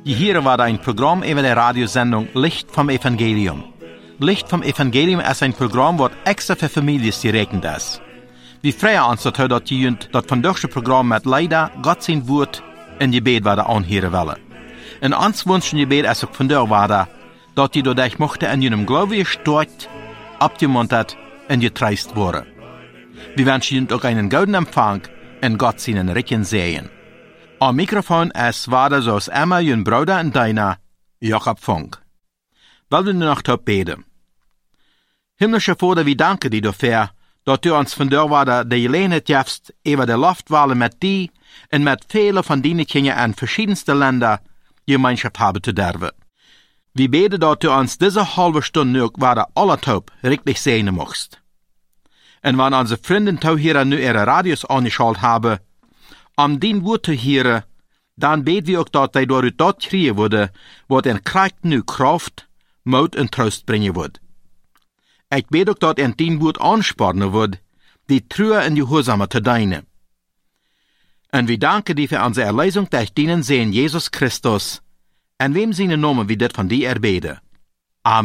Hier war ein Programm über der Radiosendung Licht vom Evangelium. Licht vom Evangelium ist ein Programm, das extra für Familien gerechnet ist. Wir freuen uns, dass ihr das vandaagse Programm mit leider Gott sein Wort in Gebet anhören wollen. Und uns wünschen Gebet ist auch vandaag war, dass ihr dadurch mochte in ihrem Glauben gestärkt, abgemuntert und getreist worden. Wir wünschen Ihnen auch einen guten Empfang und Gott seinen Recken sehen. Am Mikrofon ist war zoals Emma, Ihren Bruder und deiner, Jakob Funk. Wollen wir noch beten? Himmlischer Vater, wir danken dir dafür, dass du uns von der die Gelegenheit gibst, über die Luftwahlen mit dir und mit vielen von deinen Kindern in verschiedensten Ländern Gemeinschaft haben zu dürfen. Wir beten, dass du uns diese halbe Stunde noch alle taub richtig sehen möchtest. Und wenn unsere Freunde hier nu ihre Radios angeschaltet haben, dein Wort zu hören, dann beten wir auch, dass die durch das kriegen würde, was in Kraft nu Kraft, Mut und Trost bringen wird. Ich bete auch, dass dein Wort anspornen wird, die Treue und die Gehorsame zu dienen. Und wir danken dir für unsere Erlösung durch deinen Sohn Jesus Christus, in wem seine Namen wir das von dir erbeten.